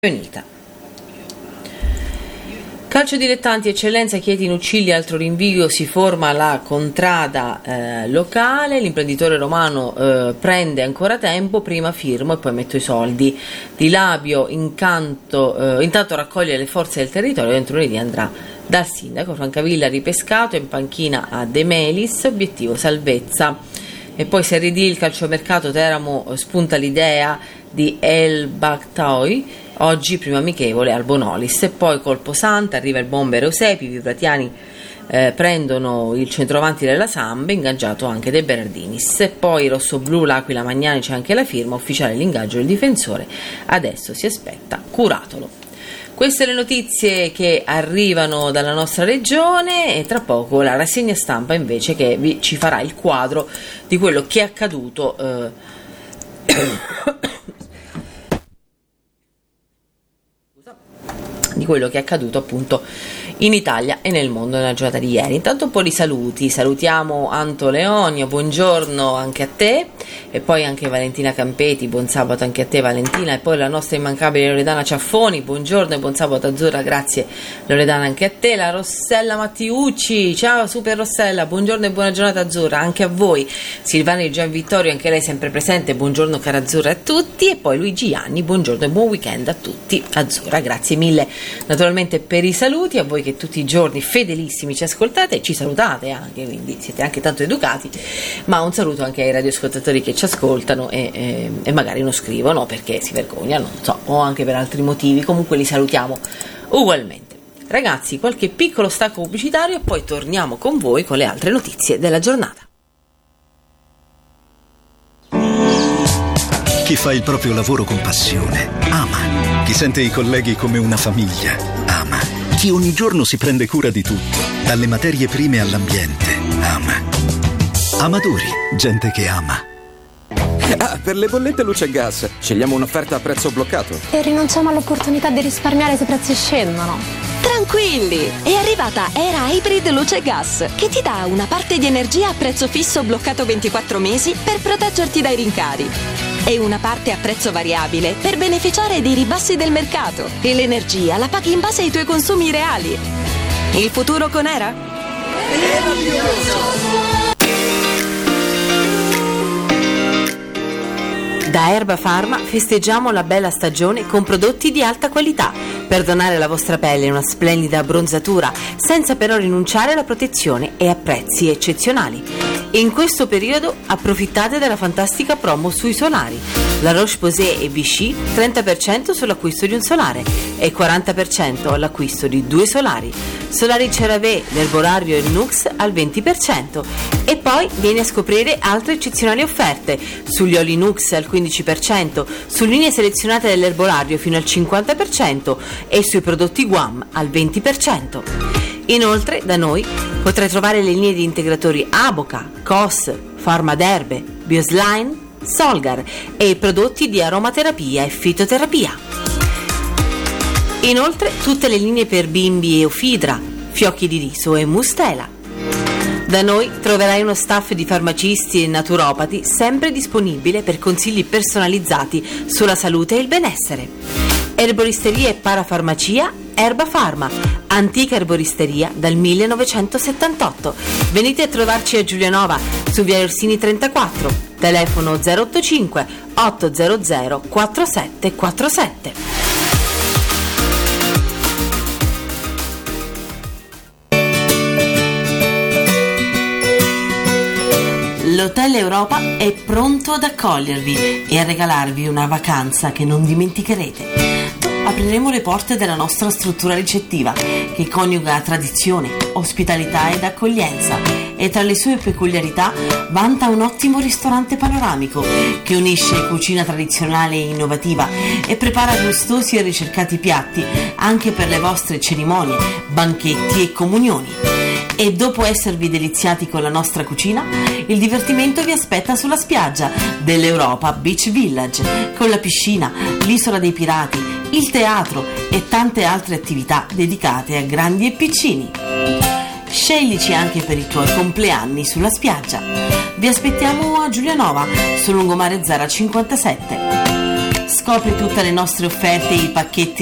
Unita. Calcio dilettanti, eccellenza, Chieti in Uccigli, altro rinvio, si forma la contrada locale, l'imprenditore romano prende ancora tempo, prima firmo e poi metto i soldi. Di Labio intanto raccoglie le forze del territorio, entro lunedì andrà dal sindaco. Francavilla ripescato, in panchina a De Melis, obiettivo salvezza. E poi Serie D, il calciomercato, Teramo spunta l'idea di El Bakhtaoui, oggi primo amichevole al Bonolis. E poi colpo santa, arriva il bomber Eusepi, i vibratiani prendono il centroavanti della Sambe, ingaggiato anche De Berardinis. E poi rossoblù, l'Aquila Magnani, c'è anche la firma, ufficiale l'ingaggio del difensore, adesso si aspetta Curatolo. Queste le notizie che arrivano dalla nostra regione, e tra poco la rassegna stampa invece che ci farà il quadro di quello che è accaduto appunto in Italia e nel mondo nella giornata di ieri. Intanto un po' di saluti. Salutiamo Anto Leonio, buongiorno anche a te, e poi anche Valentina Campeti, buon sabato anche a te Valentina, e poi la nostra immancabile Loredana Ciaffoni, buongiorno e buon sabato azzurra, grazie Loredana anche a te. La Rossella Mattiucci, ciao super Rossella, buongiorno e buona giornata azzurra anche a voi. Silvana di Gian Vittorio, anche lei sempre presente, buongiorno cara azzurra a tutti. E poi Luigi Ianni, buongiorno e buon weekend a tutti azzurra, grazie mille naturalmente per i saluti a voi che tutti i giorni fedelissimi ci ascoltate e ci salutate anche, quindi siete anche tanto educati. Ma un saluto anche ai radioascoltatori che ci ascoltano e magari non scrivono perché si vergognano, non so, o anche per altri motivi, comunque li salutiamo ugualmente. Ragazzi, qualche piccolo stacco pubblicitario e poi torniamo con voi con le altre notizie della giornata. Chi fa il proprio lavoro con passione ama. Chi sente i colleghi come una famiglia ama. Chi ogni giorno si prende cura di tutto, dalle materie prime all'ambiente, ama. Amadori, gente che ama. Ah, per le bollette luce e gas, scegliamo un'offerta a prezzo bloccato. E rinunciamo all'opportunità di risparmiare se i prezzi scendono. Tranquilli, è arrivata Era Hybrid Luce e Gas, che ti dà una parte di energia a prezzo fisso bloccato 24 mesi per proteggerti dai rincari e una parte a prezzo variabile per beneficiare dei ribassi del mercato, e l'energia la paghi in base ai tuoi consumi reali. Il futuro con Era? Da Erba Pharma festeggiamo la bella stagione con prodotti di alta qualità per donare alla vostra pelle una splendida abbronzatura senza però rinunciare alla protezione e a prezzi eccezionali. In questo periodo approfittate della fantastica promo sui solari. La Roche-Posay e Vichy 30% sull'acquisto di un solare e 40% all'acquisto di 2 solari. Solari CeraVe, l'Erbolario e Nux al 20%. E poi vieni a scoprire altre eccezionali offerte sugli oli Nux al 15%, su linee selezionate dell'Erbolario fino al 50% e sui prodotti Guam al 20%. Inoltre da noi potrai trovare le linee di integratori Aboca, COS, Pharmaderbe, Bioslime, Solgar e i prodotti di aromaterapia e fitoterapia. Inoltre tutte le linee per bimbi Eufidra, fiocchi di riso e mustela. Da noi troverai uno staff di farmacisti e naturopati sempre disponibile per consigli personalizzati sulla salute e il benessere. Erboristeria e parafarmacia Erba Pharma, antica erboristeria dal 1978. Venite a trovarci a Giulianova su via Orsini 34, telefono 085 800 4747. L'Hotel Europa è pronto ad accogliervi e a regalarvi una vacanza che non dimenticherete. Apriremo le porte della nostra struttura ricettiva che coniuga tradizione, ospitalità ed accoglienza, e tra le sue peculiarità vanta un ottimo ristorante panoramico che unisce cucina tradizionale e innovativa e prepara gustosi e ricercati piatti anche per le vostre cerimonie, banchetti e comunioni. E dopo esservi deliziati con la nostra cucina, il divertimento vi aspetta sulla spiaggia dell'Europa Beach Village, con la piscina, l'isola dei pirati, il teatro e tante altre attività dedicate a grandi e piccini. Sceglici anche per i tuoi compleanni sulla spiaggia. Vi aspettiamo a Giulianova, sul lungomare Zara 57. Scopri tutte le nostre offerte e i pacchetti